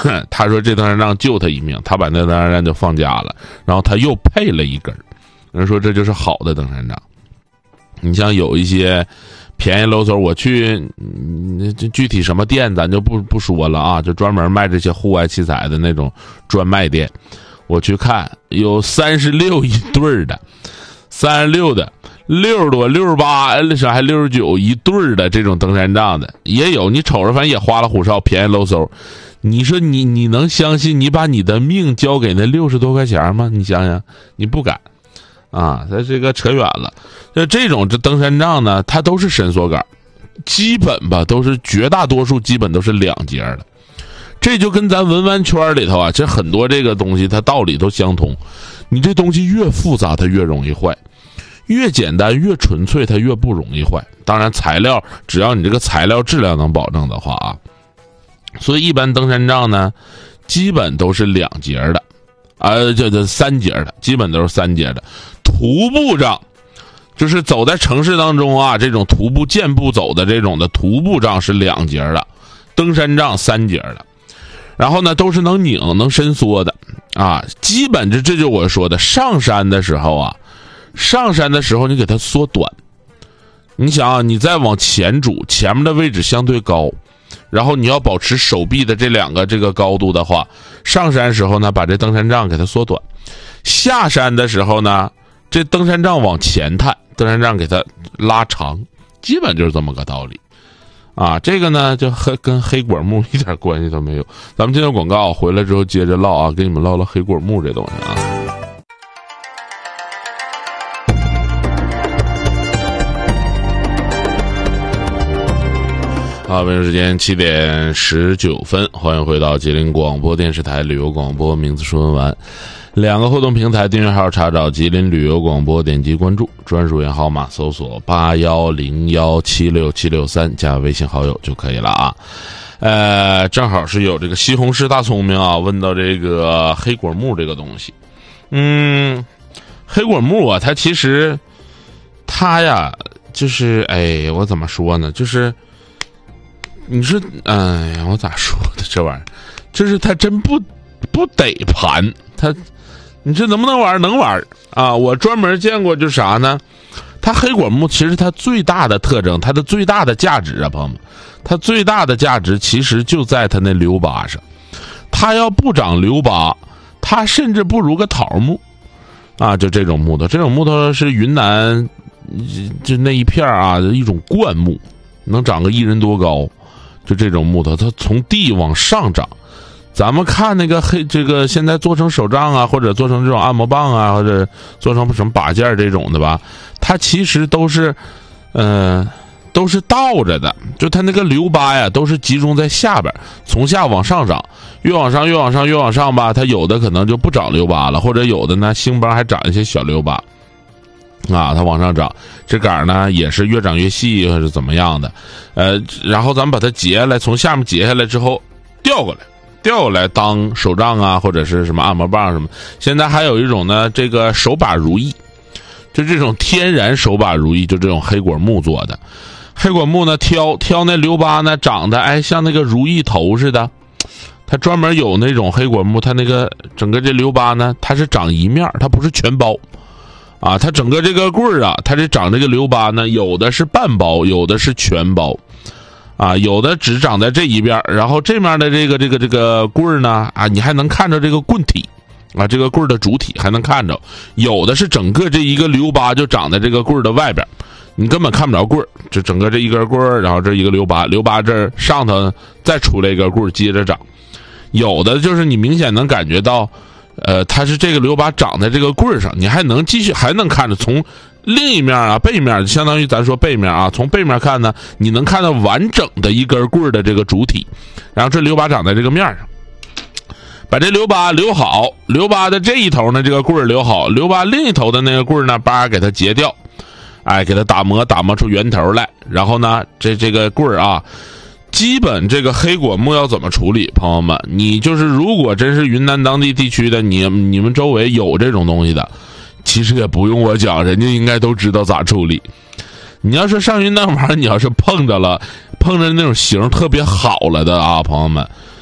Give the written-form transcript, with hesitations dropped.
他说这登山杖救他一命，他把那登山杖就放家了，然后他又配了一根。人说这就是好的登山杖。你像有一些便宜搂手，我去具体什么店咱就不说了啊，就专门卖这些户外器材的那种专卖店，我去看有36一对的，36的，60多、68，还69一对的这种登山杖的也有。你瞅着反正也花里胡哨，便宜搂手。你说你能相信你把你的命交给那60多块钱吗？你想想，你不敢啊！咱这个扯远了。这种登山杖呢，它都是伸缩杆，基本吧都是绝大多数基本都是2节的。这就跟咱文玩圈里头啊，这很多这个东西它道理都相同。你这东西越复杂，它越容易坏。越简单越纯粹它越不容易坏。当然材料只要你这个材料质量能保证的话啊，所以一般登山杖呢基本都是2节的这3节的，基本都是3节的。徒步杖就是走在城市当中啊，这种徒步健步走的这种的徒步杖是2节的，登山杖3节的。然后呢都是能拧能伸缩的啊，基本这就我说的上山的时候啊，你给它缩短。你想啊，你再往前拄，前面的位置相对高，然后你要保持手臂的这2个这个高度的话，上山时候呢把这登山杖给它缩短，下山的时候呢这登山杖往前探，登山杖给它拉长，基本就是这么个道理啊。这个呢就跟黑果木一点关系都没有。咱们进到广告回来之后接着唠啊，给你们唠唠黑果木这东西啊。好，北京时间7点19分，欢迎回到吉林广播电视台旅游广播，名字说文玩。2个互动平台订阅号查找吉林旅游广播，点击关注，专属员号码搜索81017673，加微信好友就可以了啊。正好是有这个西红柿大聪明啊，问到这个黑果木这个东西。黑果木啊，它其实它呀就是我怎么说呢，就是你是我咋说的这玩意儿，就是它真不得盘，它你这能不能玩？能玩啊！我专门见过，就是啥呢？它黑果木其实它最大的特征，它的最大的价值啊，朋友们，它最大的价值其实就在它那瘤疤上。它要不长瘤疤，它甚至不如个桃木啊！就这种木头，这种木头是云南就那一片啊，一种灌木，能长个1人多高。就这种木头，它从地往上长。咱们看那个这个现在做成手杖啊，或者做成这种按摩棒啊，或者做成什么把件这种的吧，它其实都是倒着的，就它那个瘤疤呀都是集中在下边，从下往上长，越往上吧，它有的可能就不长瘤疤了，或者有的呢星帮还长一些小瘤疤啊，它往上长，这杆呢也是越长越细或者怎么样的，然后咱们把它截下来，从下面截下来之后调过来当手杖啊，或者是什么按摩棒什么。现在还有一种呢，这个手把如意，就这种天然手把如意，就这种黑果木做的。黑果木呢，挑那瘤疤呢，长得像那个如意头似的。它专门有那种黑果木，它那个整个这瘤疤呢，它是长一面，它不是全包。啊，它整个这个棍儿啊，它这长这个瘤疤呢，有的是半包，有的是全包。啊，有的只长在这一边，然后这面的这个棍儿呢，啊，你还能看着这个棍体，啊，这个棍儿的主体还能看着。有的是整个这一个瘤疤就长在这个棍儿的外边，你根本看不着棍儿，就整个这一根棍儿，然后这一个瘤疤这儿上头再出来一个棍儿接着长。有的就是你明显能感觉到，它是这个瘤疤长在这个棍儿上，你还能看着从另一面啊，背面相当于咱说背面啊，从背面看呢，你能看到完整的一根棍儿的这个主体，然后这瘤疤长在这个面上，把这瘤疤留好，瘤疤的这一头呢，这个棍儿留好，瘤疤另一头的那个棍儿呢，给它截掉，给它打磨出圆头来，然后呢，这个棍儿啊，基本这个黑果木要怎么处理，朋友们，你就是如果真是云南当地地区的，你们周围有这种东西的。其实也不用我讲，人家应该都知道咋处理。你要是上云南玩，你要是碰着那种型特别好了的啊，朋友们，